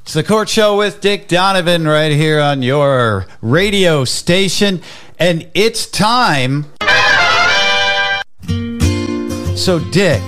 It's the Court Show with Dick Donovan right here on your radio station. And it's time. So, Dick,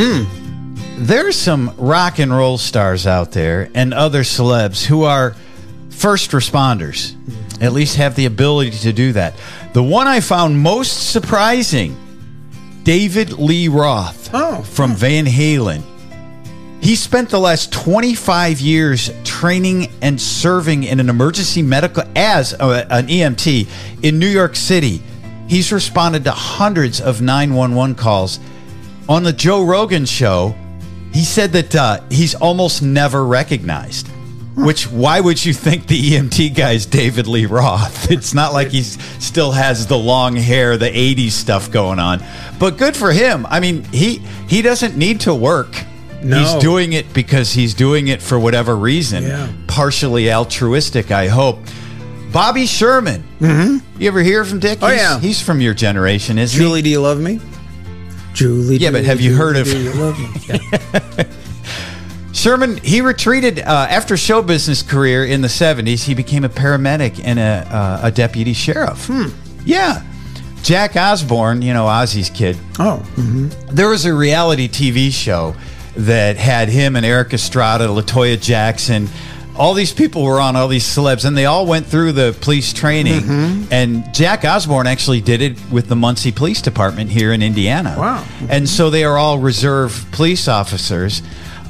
there's some rock and roll stars out there and other celebs who are first responders, at least have the ability to do that. The one I found most surprising, David Lee Roth from Van Halen. He spent the last 25 years training and serving in an emergency medical as an EMT in New York City. He's responded to hundreds of 911 calls. On the Joe Rogan show, he said that he's almost never recognized. Which, why would you think the EMT guy's David Lee Roth? It's not like he still has the long hair, the 80s stuff going on. But good for him. I mean, he doesn't need to work. No. He's doing it because he's doing it for whatever reason. Yeah. Partially altruistic, I hope. Bobby Sherman. Mm-hmm. You ever hear from Dick? Yeah. He's from your generation, isn't he? Julie, do you love me? Julie, yeah, but have you heard of... Do you love me? Yeah. Sherman, he retreated after show business career in the 70s. He became a paramedic and a deputy sheriff. Yeah. Jack Osbourne, you know, Ozzy's kid. Oh. Mm-hmm. There was a reality TV show that had him and Eric Estrada, LaToya Jackson. All these people were on, all these celebs, and they all went through the police training. Mm-hmm. And Jack Osbourne actually did it with the Muncie Police Department here in Indiana. Wow. Mm-hmm. And so they are all reserve police officers.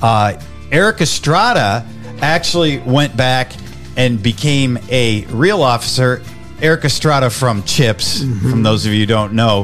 Eric Estrada actually went back and became a real officer. Eric Estrada from Chips, from those of you who don't know.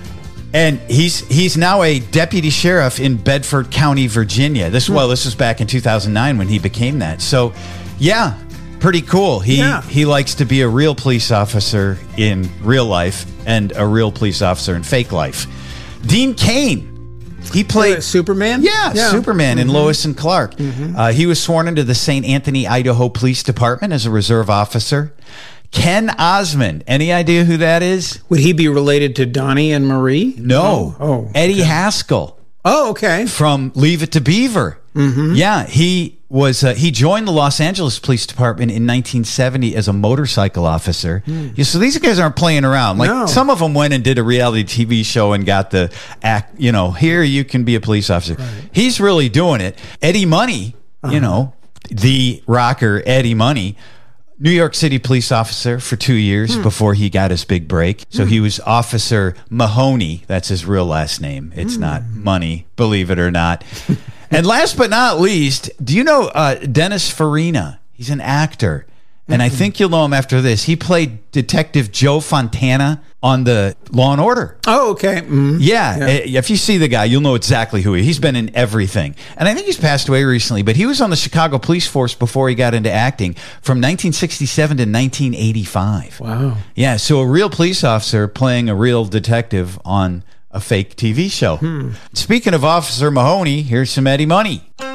And he's now a deputy sheriff in Bedford County, Virginia. This was back in 2009 when he became that. So, yeah, pretty cool. He likes to be a real police officer in real life and a real police officer in fake life. Dean Cain. He played Superman? Yeah, Superman in Lois and Clark. He was sworn into the St. Anthony, Idaho Police Department as a reserve officer. Ken Osmond. Any idea who that is? Would he be related to Donnie and Marie? No. Oh, Eddie Haskell. Oh, okay. From Leave It to Beaver. Mm-hmm. Yeah, he was. He joined the Los Angeles Police Department in 1970 as a motorcycle officer. Yeah, so these guys aren't playing around. Like some of them went and did a reality TV show and got the act. You know, here you can be a police officer. Right. He's really doing it. Eddie Money. You know, the rocker Eddie Money. New York City police officer for 2 years before he got his big break. So he was Officer Mahoney. That's his real last name. It's not Money, believe it or not. And last but not least, do you know Dennis Farina? He's an actor. And I think you'll know him after this. He played Detective Joe Fontana on the Law and Order. Oh, okay. Yeah. If you see the guy, you'll know exactly who he is. He's been in everything. And I think he's passed away recently, but he was on the Chicago Police Force before he got into acting from 1967 to 1985. Wow. Yeah, so a real police officer playing a real detective on a fake TV show. Speaking of Officer Mahoney, here's some Eddie Money.